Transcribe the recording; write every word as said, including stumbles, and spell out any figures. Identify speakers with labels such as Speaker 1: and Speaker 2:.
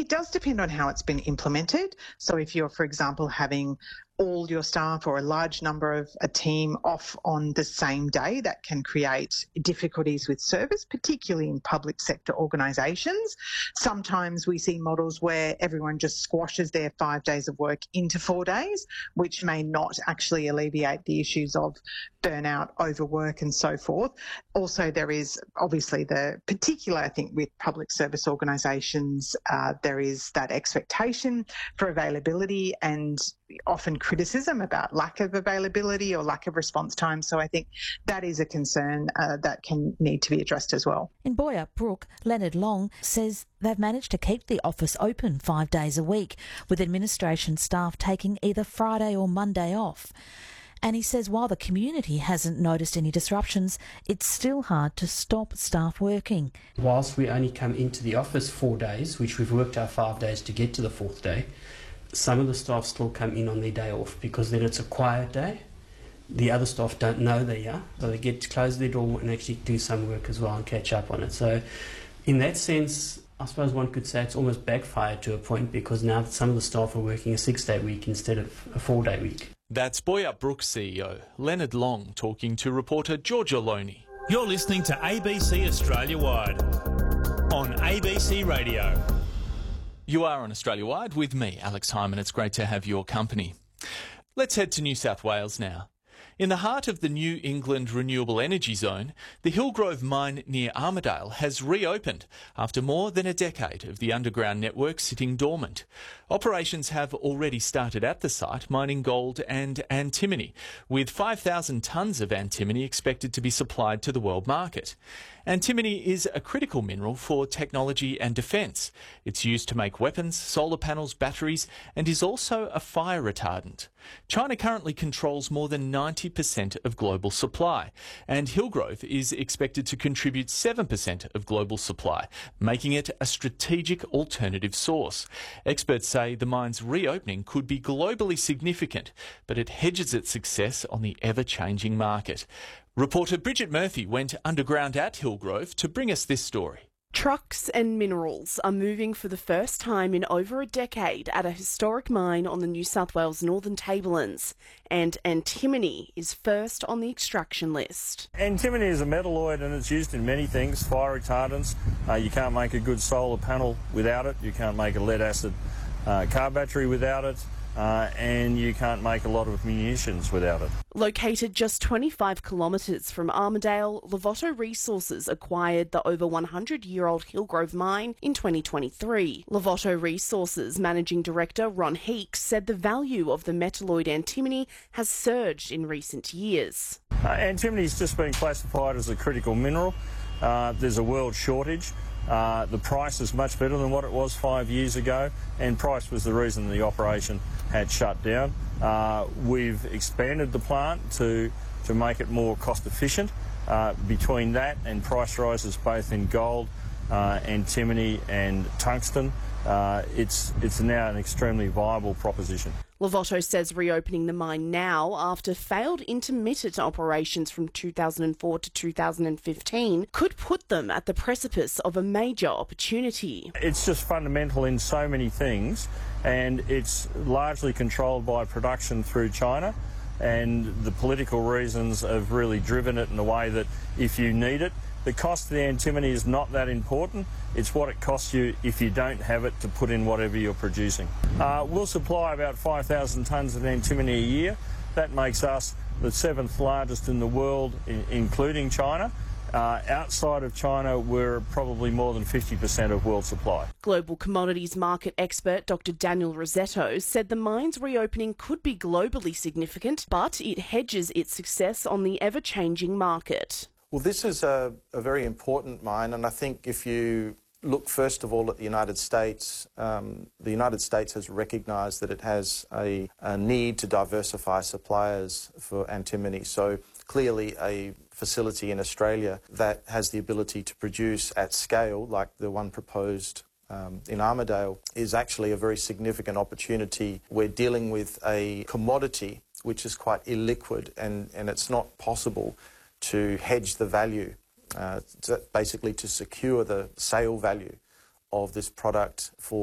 Speaker 1: It does depend on how it's been implemented. So if you're, for example, having all your staff or a large number of a team off on the same day, that can create difficulties with service, particularly in public sector organisations. Sometimes we see models where everyone just squashes their five days of work into four days, which may not actually alleviate the issues of burnout, overwork and so forth. Also, there is obviously the particular, I think, with public service organisations, uh, there is that expectation for availability and often criticism about lack of availability or lack of response time. So I think that is a concern uh, that can need to be addressed as well.
Speaker 2: In Boyer Brook, Leonard Long says they've managed to keep the office open five days a week, with administration staff taking either Friday or Monday off. And he says while the community hasn't noticed any disruptions, it's still hard to stop staff working.
Speaker 3: Whilst we only come into the office four days, which we've worked our five days to get to the fourth day, some of the staff still come in on their day off because then it's a quiet day. The other staff don't know they're here, so they get to close their door and actually do some work as well and catch up on it. So in that sense, I suppose one could say it's almost backfired to a point, because now some of the staff are working a six-day week instead of a four-day week.
Speaker 4: That's Boyer Brook C E O Leonard Long talking to reporter Georgia Loney.
Speaker 5: You're listening to A B C Australia Wide on A B C Radio.
Speaker 4: You are on Australia Wide with me, Alex Hyman. It's great to have your company. Let's head to New South Wales now. In the heart of the New England Renewable Energy Zone, the Hillgrove mine near Armidale has reopened after more than a decade of the underground network sitting dormant. Operations have already started at the site, mining gold and antimony, with five thousand tonnes of antimony expected to be supplied to the world market. Antimony is a critical mineral for technology and defence. It's used to make weapons, solar panels, batteries, and is also a fire retardant. China currently controls more than ninety percent of global supply, and Hillgrove is expected to contribute seven percent of global supply, making it a strategic alternative source. Experts say the mine's reopening could be globally significant, but it hedges its success on the ever-changing market. Reporter Bridget Murphy went underground at Hillgrove to bring us this story.
Speaker 6: Trucks and minerals are moving for the first time in over a decade at a historic mine on the New South Wales Northern Tablelands, and antimony is first on the extraction list.
Speaker 7: Antimony is a metalloid and it's used in many things, fire retardants. Uh, you can't make a good solar panel without it, you can't make a lead acid uh, car battery without it. Uh, and you can't make a lot of munitions without it.
Speaker 6: Located just twenty-five kilometres from Armidale, Lovato Resources acquired the over one hundred year old Hillgrove mine in twenty twenty-three. Lovato Resources Managing Director Ron Heeks said the value of the metalloid antimony has surged in recent years.
Speaker 7: Uh, antimony is just being classified as a critical mineral. Uh, there's a world shortage. Uh, the price is much better than what it was five years ago, and price was the reason the operation had shut down. Uh, we've expanded the plant to, to make it more cost efficient. Uh, between that and price rises both in gold, uh, antimony and tungsten, uh, it's, it's now an extremely viable proposition.
Speaker 6: Lovato says reopening the mine now after failed intermittent operations from two thousand four to two thousand fifteen could put them at the precipice of a major opportunity.
Speaker 7: It's just fundamental in so many things, and it's largely controlled by production through China, and the political reasons have really driven it in a way that if you need it, the cost of the antimony is not that important. It's what it costs you if you don't have it to put in whatever you're producing. Uh, we'll supply about five thousand tonnes of antimony a year. That makes us the seventh largest in the world, in, including China. Uh, outside of China, we're probably more than fifty percent of world supply.
Speaker 6: Global commodities market expert Doctor Daniel Rossetto said the mine's reopening could be globally significant, but it hedges its success on the ever-changing market.
Speaker 8: Well, this is a, a very important mine, and I think if you look first of all at the United States, um, the United States has recognised that it has a, a need to diversify suppliers for antimony. So clearly a facility in Australia that has the ability to produce at scale, like the one proposed um, in Armidale, is actually a very significant opportunity. We're dealing with a commodity which is quite illiquid, and, and it's not possible to hedge the value, uh, to basically to secure the sale value of this product for